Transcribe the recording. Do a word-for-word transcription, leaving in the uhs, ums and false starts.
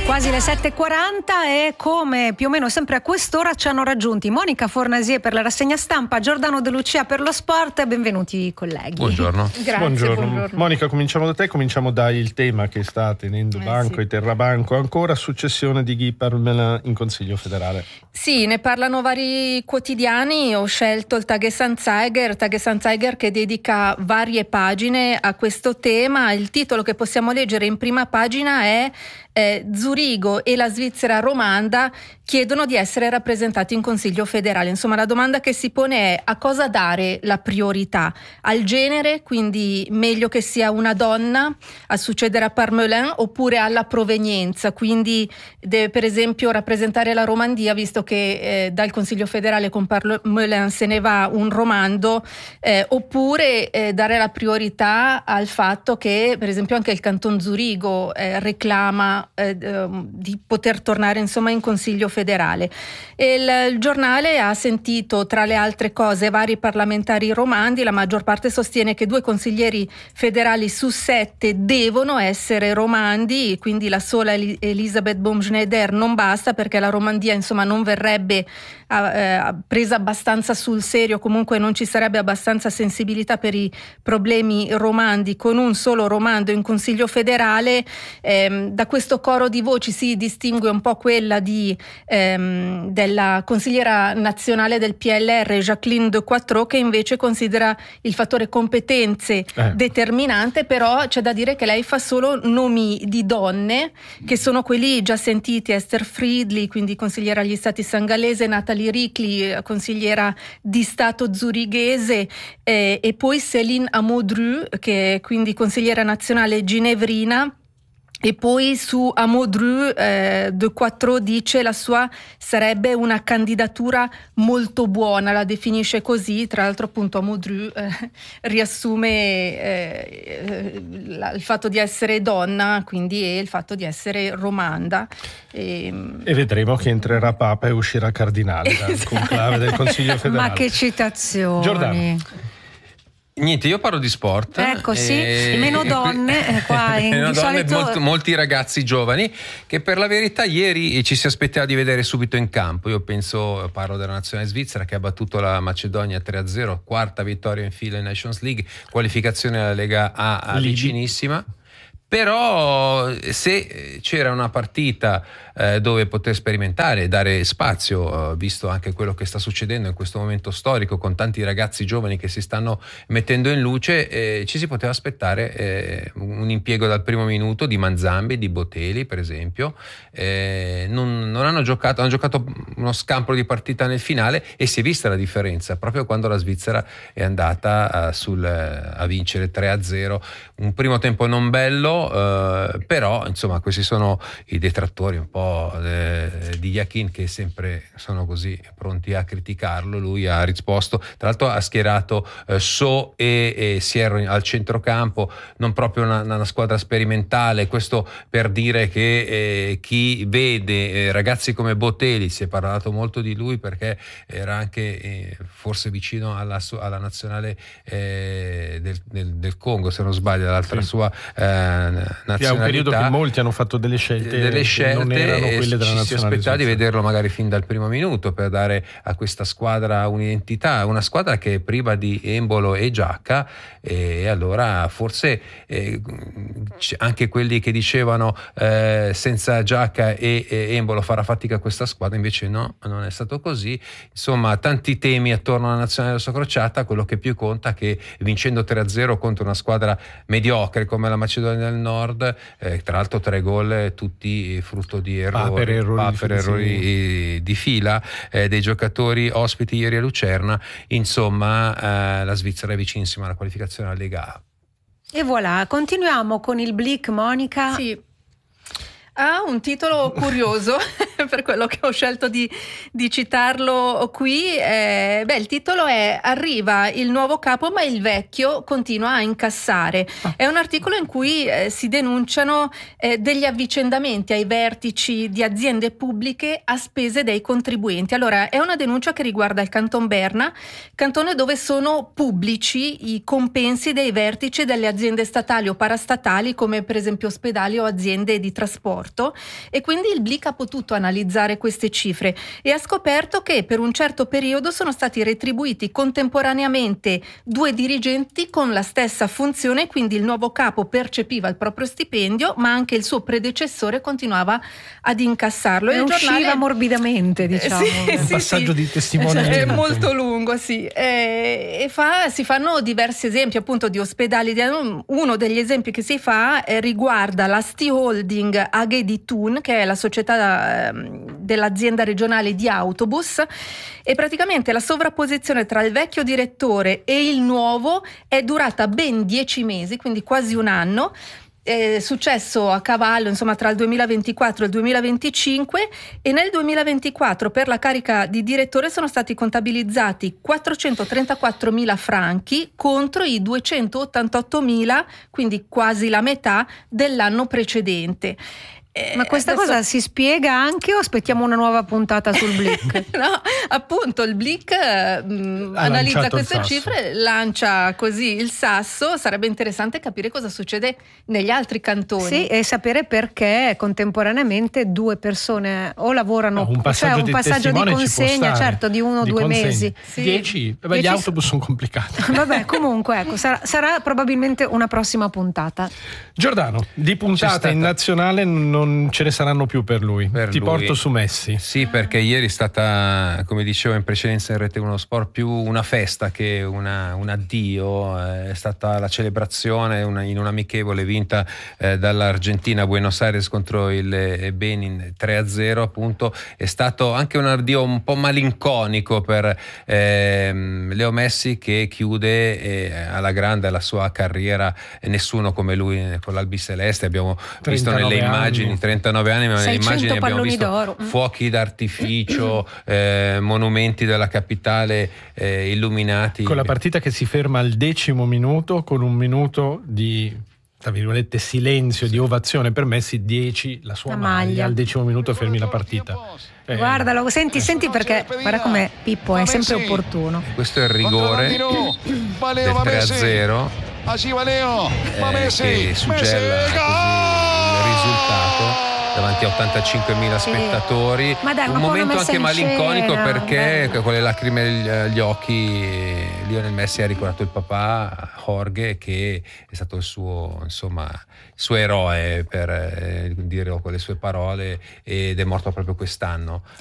Quasi le sette e quaranta e come più o meno sempre a quest'ora ci hanno raggiunti Monica Fornasie per la rassegna stampa, Giordano De Lucia per lo sport. Benvenuti colleghi. Buongiorno. Grazie. Buongiorno. buongiorno. Monica, cominciamo da te, cominciamo dal tema che sta tenendo eh, banco sì. e terrà banco ancora, successione di Guy Parmelin in Consiglio federale. Sì, ne parlano vari quotidiani, ho scelto il Tagesanzeiger, Tagesanzeiger che dedica varie pagine a questo tema. Il titolo che possiamo leggere in prima pagina è eh, Zurigo e la Svizzera romanda chiedono di essere rappresentati in Consiglio federale. Insomma, la domanda che si pone è: a cosa dare la priorità? Al genere, quindi meglio che sia una donna a succedere a Parmelin, oppure alla provenienza, quindi deve per esempio rappresentare la Romandia, visto che eh, dal Consiglio federale con Parmelin se ne va un romando, eh, oppure eh, dare la priorità al fatto che per esempio anche il Canton Zurigo eh, reclama eh, di poter tornare insomma in Consiglio federale. Il, il giornale ha sentito tra le altre cose vari parlamentari romandi, la maggior parte sostiene che due consiglieri federali su sette devono essere romandi, quindi la sola Elisabeth Baumschneider non basta, perché la Romandia insomma non verrebbe eh, presa abbastanza sul serio, comunque non ci sarebbe abbastanza sensibilità per i problemi romandi con un solo romando in Consiglio federale. Eh, da questo coro di voci si distingue un po' quella di ehm, della consigliera nazionale del P L R Jacqueline de Quatreau, che invece considera il fattore competenze eh. determinante, però c'è da dire che lei fa solo nomi di donne, che sono quelli già sentiti: Esther Friedli, quindi consigliera agli Stati Sangalese, Natalie Ricli, consigliera di Stato zurighese, eh, e poi Céline Amodru, che è quindi consigliera nazionale ginevrina. E poi su Amodru eh, De Quatreau dice la sua sarebbe una candidatura molto buona, la definisce così. Tra l'altro appunto Amodru eh, riassume eh, la, il fatto di essere donna, quindi, e il fatto di essere romanda. E, e vedremo che entrerà Papa e uscirà cardinale dal esatto. conclave del Consiglio federale. Ma che citazioni! Giordano. Niente, io parlo di sport. Ecco, sì, e meno donne, eh, qua in, meno di donne, solito... molti, molti ragazzi giovani che per la verità ieri ci si aspettava di vedere subito in campo. Io penso, parlo della nazionale svizzera che ha battuto la Macedonia tre a zero, quarta vittoria in fila in Nations League, qualificazione alla Lega A, A vicinissima. Però se c'era una partita eh, dove poter sperimentare e dare spazio, eh, visto anche quello che sta succedendo in questo momento storico con tanti ragazzi giovani che si stanno mettendo in luce, eh, ci si poteva aspettare eh, un impiego dal primo minuto di Manzambi, di Botelli per esempio. Eh, non, non hanno giocato, hanno giocato uno scampolo di partita nel finale e si è vista la differenza proprio quando la Svizzera è andata uh, sul, uh, a vincere tre a zero. Un primo tempo non bello, Uh, però insomma questi sono i detrattori un po' de, di Yakin, che sempre sono così pronti a criticarlo. Lui ha risposto, tra l'altro ha schierato uh, So e, e Sierro al centrocampo, non proprio una, una squadra sperimentale, questo per dire che eh, chi vede eh, ragazzi come Botelli, si è parlato molto di lui perché era anche eh, forse vicino alla, alla nazionale eh, del, del, del Congo, se non sbaglio, l'altra sì. sua eh, nazionalità. È un periodo che molti hanno fatto delle scelte, delle scelte che non erano quelle della ci nazionale. Si aspettava di vederlo magari fin dal primo minuto per dare a questa squadra un'identità, una squadra che è priva di Embolo e Giacca, e allora forse eh, anche quelli che dicevano eh, senza Giacca e, e Embolo farà fatica questa squadra, invece no, non è stato così. Insomma, tanti temi attorno alla nazionale rossa crociata. Quello che più conta è che vincendo tre a zero contro una squadra mediocre come la Macedonia del Nord, eh, tra l'altro tre gol tutti frutto di errori, per errori, per errori di fila eh, dei giocatori ospiti ieri a Lucerna. Insomma, eh, la Svizzera è vicinissima alla qualificazione alla Lega A. E voilà, continuiamo con il Blick, Monica. Sì. Ha un titolo curioso per quello che ho scelto di, di citarlo qui. Eh, beh, il titolo è "Arriva il nuovo capo ma il vecchio continua a incassare". Ah. È un articolo in cui eh, si denunciano eh, degli avvicendamenti ai vertici di aziende pubbliche a spese dei contribuenti. Allora, è una denuncia che riguarda il Canton Berna, cantone dove sono pubblici i compensi dei vertici delle aziende statali o parastatali, come per esempio ospedali o aziende di trasporto, e quindi il Blick ha potuto analizzare queste cifre e ha scoperto che per un certo periodo sono stati retribuiti contemporaneamente due dirigenti con la stessa funzione, quindi il nuovo capo percepiva il proprio stipendio, ma anche il suo predecessore continuava ad incassarlo. E, e usciva giornale... morbidamente, diciamo. Sì, un sì, passaggio sì. di testimonianza. È molto lungo, sì. E, e fa, si fanno diversi esempi appunto di ospedali. Uno degli esempi che si fa eh, riguarda la Sti Holding A G di Thun, che è la società eh, dell'azienda regionale di autobus, e praticamente la sovrapposizione tra il vecchio direttore e il nuovo è durata ben dieci mesi, quindi quasi un anno. È successo a cavallo, insomma, tra il duemilaventiquattro e il duemilaventicinque, e nel duemilaventiquattro per la carica di direttore sono stati contabilizzati quattrocentotrentaquattromila franchi contro i duecentottantottomila, quindi quasi la metà dell'anno precedente. Ma questa Adesso... cosa si spiega anche o aspettiamo una nuova puntata sul Blick? No, appunto il Blick mh, analizza queste cifre, lancia così il sasso. Sarebbe interessante capire cosa succede negli altri cantoni. Sì, e sapere perché contemporaneamente due persone o lavorano, no, un passaggio, cioè un di, passaggio di consegna, certo, di uno o due consegna. mesi. Sì. Dieci, beh, Dieci... gli autobus sono complicati. Vabbè, comunque, ecco, sarà, sarà probabilmente una prossima puntata. Giordano, di puntate in nazionale non non ce ne saranno più per lui. Per Ti lui. porto su Messi. Sì, perché ieri è stata, come dicevo in precedenza in Rete uno Sport, più una festa che una, un addio. È stata la celebrazione una, in un'amichevole vinta eh, dall'Argentina a Buenos Aires contro il eh, Benin tre a zero, appunto. È stato anche un addio un po' malinconico per eh, Leo Messi, che chiude eh, alla grande la sua carriera. Nessuno come lui con l'Albiceleste. Abbiamo visto nelle immagini anni. trentanove anni, ma nelle immagini abbiamo visto d'oro. fuochi d'artificio, eh, monumenti della capitale eh, illuminati. Con la partita che si ferma al decimo minuto, con un minuto di, tra virgolette, silenzio, sì. di ovazione per Messi, dieci la sua la maglia. maglia, al decimo minuto fermi la partita. Eh. Guardalo, senti, senti perché guarda come Pippo è sempre opportuno. Questo è il rigore del tre a zero eh, che suggella così il risultato davanti a ottantacinquemila sì. spettatori. Ma dai, un momento anche malinconico scena, perché bello. con le lacrime agli occhi Lionel Messi ha ricordato il papà Jorge, che è stato il suo, insomma, il suo eroe, per eh, dire con le sue parole, ed è morto proprio quest'anno.